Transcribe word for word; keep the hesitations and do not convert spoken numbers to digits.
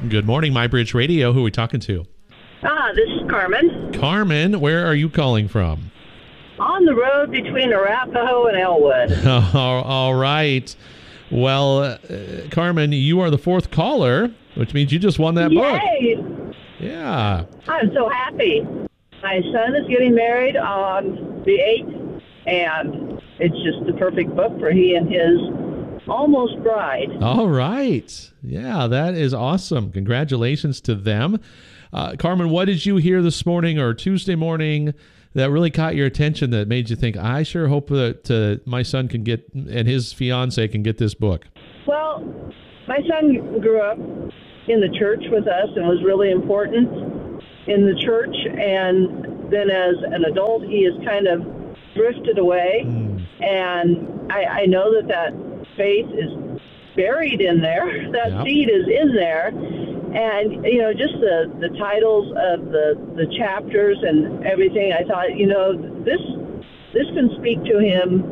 Good morning, MyBridge Radio. Who are we talking to? Ah, this is Carmen. Carmen, where are you calling from? On the road between Arapahoe and Elwood. all, all right. Well, uh, Carmen, you are the fourth caller, which means you just won that book. Yay! Yeah. I'm so happy. My son is getting married on the eighth, and it's just the perfect book for he and his almost bride. All right. Yeah, that is awesome. Congratulations to them. Uh, Carmen, what did you hear this morning or Tuesday morning that really caught your attention that made you think, I sure hope that uh, my son can get, and his fiance can get this book? Well, my son grew up in the church with us and was really important in the church, and then as an adult, he has kind of drifted away, mm. and I, I know that that faith is buried in there. That yep. seed is in there. And, you know, just the, the titles of the, the chapters and everything, I thought, you know, this this can speak to him